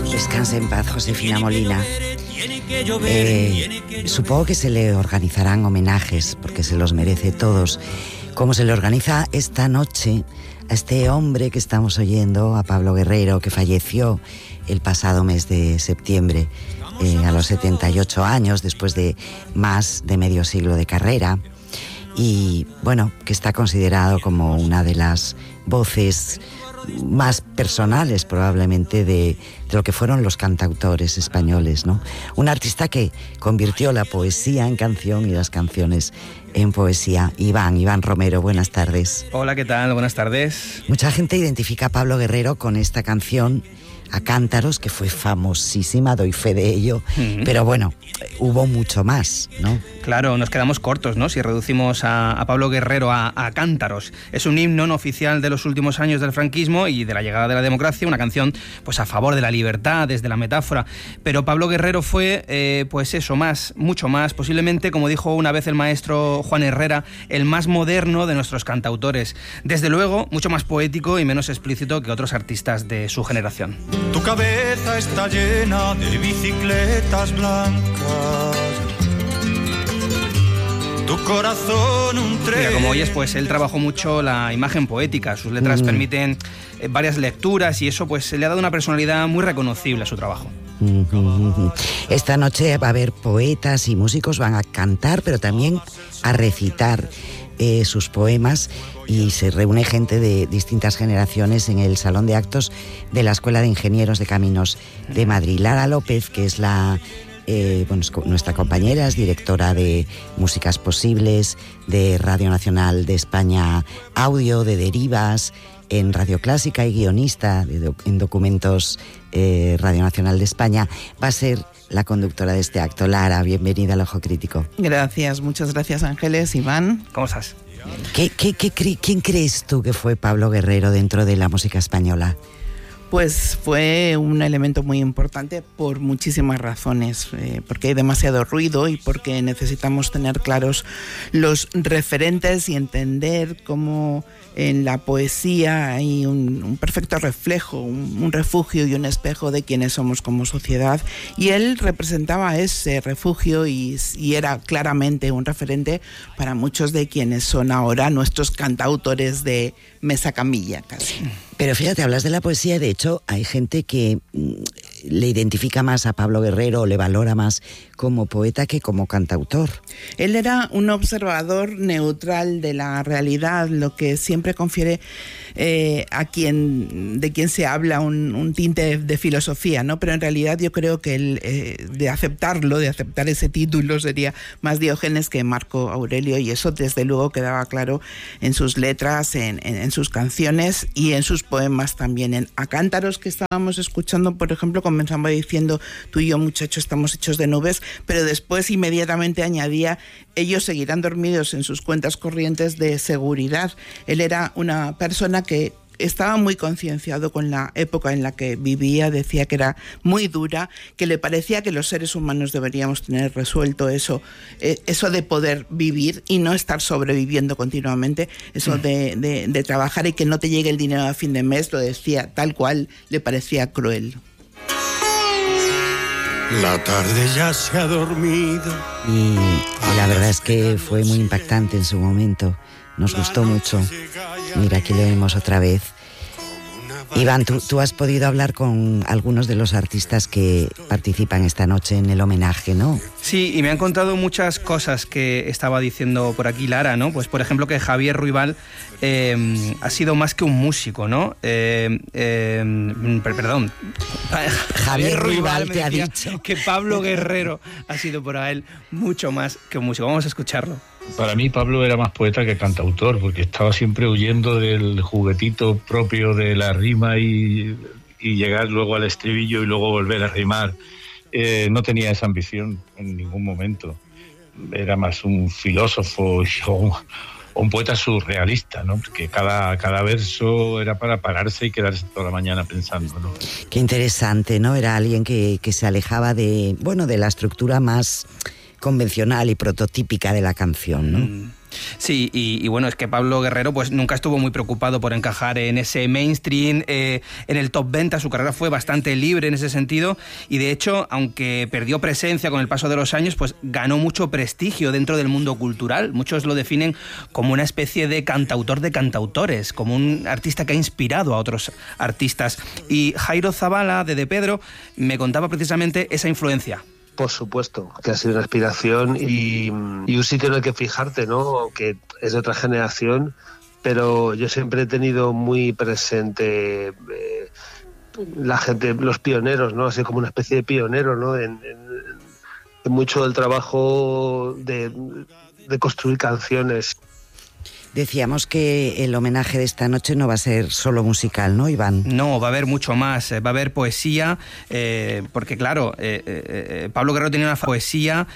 Descanse en paz, Josefina Molina. Supongo que se le organizarán homenajes, porque se los merece todos. Como se le organiza esta noche a este hombre que estamos oyendo, a Pablo Guerrero, que falleció el pasado mes de septiembre, a los 78 años, después de más de medio siglo de carrera. Y bueno, que está considerado como una de las voces más personales probablemente de lo que fueron los cantautores españoles, ¿no? Un artista que convirtió la poesía en canción y las canciones en poesía. Iván Romero, buenas tardes. Hola, ¿qué tal? Buenas tardes. Mucha gente identifica a Pablo Guerrero con esta canción, A Cántaros, que fue famosísima, doy fe de ello, pero bueno, hubo mucho más, ¿no? Claro, nos quedamos cortos, ¿no? Si reducimos a Pablo Guerrero a Cántaros. Es un himno no oficial de los últimos años del franquismo y de la llegada de la democracia, una canción pues a favor de la libertad, desde la metáfora. Pero Pablo Guerrero fue, pues eso, mucho más, posiblemente, como dijo una vez el maestro Juan Herrera, el más moderno de nuestros cantautores. Desde luego, mucho más poético y menos explícito que otros artistas de su generación. Tu cabeza está llena de bicicletas blancas. Tu corazón un tren. Mira, como oyes, pues él trabajó mucho la imagen poética. Sus letras permiten varias lecturas y eso pues le ha dado una personalidad muy reconocible a su trabajo. Esta noche va a haber poetas y músicos, van a cantar, pero también a recitar sus poemas, y se reúne gente de distintas generaciones en el Salón de Actos de la Escuela de Ingenieros de Caminos de Madrid. Lara López, que es nuestra compañera, es directora de Músicas Posibles, de Radio Nacional de España Audio, de Derivas, en Radio Clásica, y guionista en Documentos Radio Nacional de España, va a ser la conductora de este acto. Lara, bienvenida al Ojo Crítico. Gracias, muchas gracias, Ángeles. Iván, ¿cómo estás? ¿Quién crees tú que fue Pablo Guerrero dentro de la música española? Pues fue un elemento muy importante por muchísimas razones, porque hay demasiado ruido y porque necesitamos tener claros los referentes y entender cómo en la poesía hay un perfecto reflejo, un refugio y un espejo de quienes somos como sociedad, y él representaba ese refugio y era claramente un referente para muchos de quienes son ahora nuestros cantautores de mesa camilla casi. Pero fíjate, hablas de la poesía, de hecho hay gente que le identifica más a Pablo Guerrero o le valora más como poeta que como cantautor. Él era un observador neutral de la realidad, lo que siempre confiere de quien se habla un tinte de filosofía, ¿no? Pero en realidad yo creo que él, de aceptar ese título, sería más Diógenes que Marco Aurelio, y eso desde luego quedaba claro en sus letras, en sus canciones y en sus poemas también. En A Cántaros, que estábamos escuchando, por ejemplo, comenzaba diciendo: tú y yo, muchacho, estamos hechos de nubes, pero después inmediatamente añadía: ellos seguirán dormidos en sus cuentas corrientes de seguridad. Él era una persona que estaba muy concienciado con la época en la que vivía, decía que era muy dura, que le parecía que los seres humanos deberíamos tener resuelto eso de poder vivir y no estar sobreviviendo continuamente, eso de trabajar y que no te llegue el dinero a fin de mes, lo decía tal cual, le parecía cruel. La tarde ya se ha dormido. Y la verdad es que fue muy impactante en su momento. Nos gustó mucho. Mira, aquí lo vemos otra vez. Iván, tú has podido hablar con algunos de los artistas que participan esta noche en el homenaje, ¿no? Sí, y me han contado muchas cosas que estaba diciendo por aquí Lara, ¿no? Pues por ejemplo que Javier Ruibal ha sido más que un músico, ¿no? Perdón. Javier Ruibal te ha dicho que Pablo Guerrero ha sido para él mucho más que un músico. Vamos a escucharlo. Para mí Pablo era más poeta que cantautor, porque estaba siempre huyendo del juguetito propio de la rima y llegar luego al estribillo y luego volver a rimar. No tenía esa ambición en ningún momento. Era más un filósofo o un poeta surrealista, ¿no? Porque cada verso era para pararse y quedarse toda la mañana pensando, ¿no? Qué interesante, ¿no? Era alguien que se alejaba de la estructura más convencional y prototípica de la canción, ¿no? Sí, y bueno, es que Pablo Guerrero pues nunca estuvo muy preocupado por encajar en ese mainstream, en el top venta. Su carrera fue bastante libre en ese sentido y de hecho, aunque perdió presencia con el paso de los años, pues ganó mucho prestigio dentro del mundo cultural. Muchos lo definen como una especie de cantautor de cantautores, como un artista que ha inspirado a otros artistas. Y Jairo Zabala, de Pedro, me contaba precisamente esa influencia. Por supuesto, que ha sido una inspiración y un sitio en el que fijarte, ¿no? Aunque es de otra generación, pero yo siempre he tenido muy presente la gente, los pioneros, ¿no? Así como una especie de pionero, ¿no? En mucho del trabajo de construir canciones. Decíamos que el homenaje de esta noche no va a ser solo musical, ¿no, Iván? No, va a haber mucho más. Va a haber poesía, porque claro, Pablo Guerrero tenía una poesía,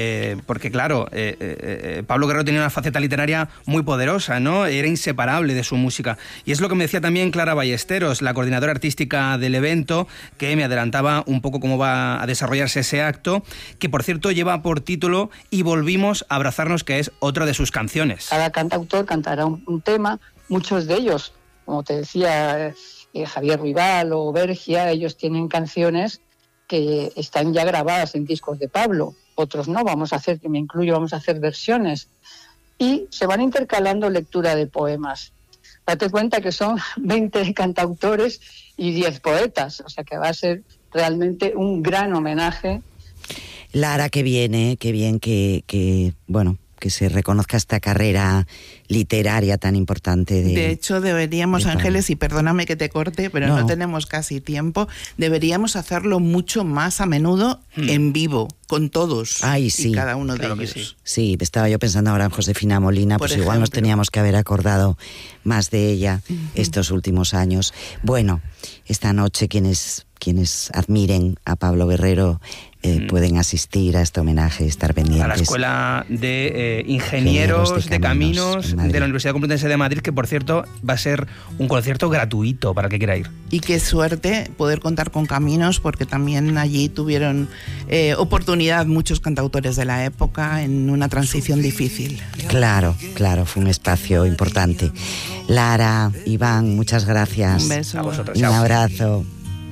Pablo Guerrero tenía una faceta literaria muy poderosa, ¿no? Era inseparable de su música. Y es lo que me decía también Clara Ballesteros, la coordinadora artística del evento, que me adelantaba un poco cómo va a desarrollarse ese acto, que por cierto lleva por título Y volvimos a abrazarnos, que es otra de sus canciones. Cada cantautor cantará un tema, muchos de ellos, como te decía Javier Ruibal o Bergia, ellos tienen canciones que están ya grabadas en discos de Pablo, otros no, que me incluyo, vamos a hacer versiones, y se van intercalando lectura de poemas. Date cuenta que son 20 cantautores y 10 poetas, o sea que va a ser realmente un gran homenaje. Lara, qué bien que bueno, que se reconozca esta carrera literaria tan importante. De hecho, deberíamos, Ángeles, y perdóname que te corte, pero no tenemos casi tiempo, deberíamos hacerlo mucho más a menudo en vivo, con todos. Ay, sí. Y cada uno de ellos. Sí, estaba yo pensando ahora en Josefina Molina, pues igual nos teníamos que haber acordado más de ella estos últimos años. Bueno, esta noche quienes admiren a Pablo Guerrero pueden asistir a este homenaje, estar pendientes. A la Escuela de Ingenieros de Caminos de la Universidad Complutense de Madrid, que por cierto va a ser un concierto gratuito para el que quiera ir. Y qué suerte poder contar con Caminos, porque también allí tuvieron oportunidad muchos cantautores de la época en una transición difícil. Claro, fue un espacio importante. Lara, Iván, muchas gracias. Un beso. A vosotros. Un abrazo.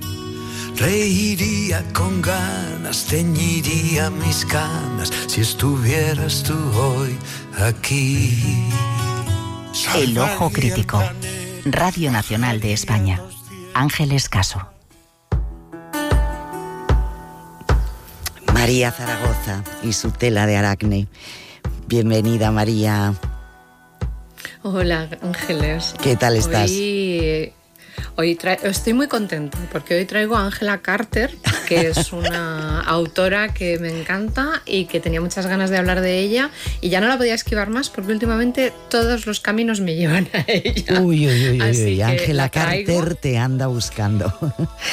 Reiría con ganas, teñiría mis canas si estuvieras tú hoy aquí. El Ojo Crítico. Radio Nacional de España. Ángeles Caso. María Zaragoza y su tela de aracne. Bienvenida, María. Hola, Ángeles. ¿Qué tal estás? Hoy estoy muy contenta porque hoy traigo a Angela Carter, que es una autora que me encanta y que tenía muchas ganas de hablar de ella y ya no la podía esquivar más porque últimamente todos los caminos me llevan a ella. Uy, Angela Carter te anda buscando.